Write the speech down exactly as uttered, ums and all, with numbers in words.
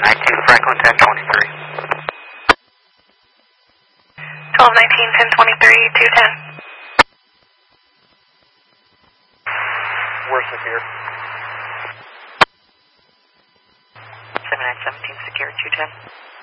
nine two Franklin ten twenty-three. twelve nineteen ten twenty-three, two ten. We're secure. seven nine seventeen secure, two ten.